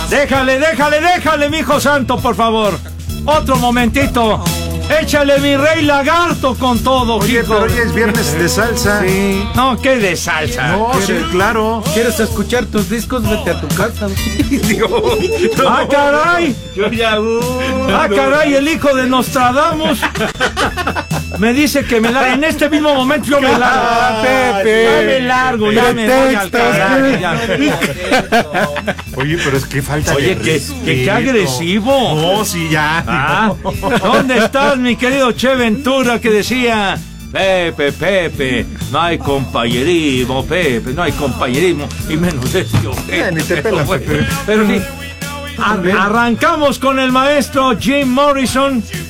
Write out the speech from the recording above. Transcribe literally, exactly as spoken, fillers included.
Déjale, déjale, déjale, mijo santo, por favor. Otro momentito. Échale, mi rey lagarto, con todo, Oye, hijo. pero hoy es viernes de salsa. Sí. No, ¿qué de salsa? No, sí, claro. ¿Quieres escuchar tus discos? Vete a tu casa. Dios. ¡Ah, caray! Yo ya, uh, ¡Ah, caray! El hijo de Nostradamus me dice que me largo. En este mismo momento yo me largo. Ah, Pepe. Ya me largo, ya me voy al Pretextos, carajo, ya. Oye, pero es que falta Oye, de que, respeto. que qué agresivo. No, sí, ya. Ah, ¿dónde estás, mi querido Che Ventura, que decía: Pepe, Pepe, no hay compañerismo, Pepe, no hay compañerismo, y menos eso. Eh, ni te pelas, Bueno, Pepe. pero sí, ar- arrancamos con el maestro Jim Morrison.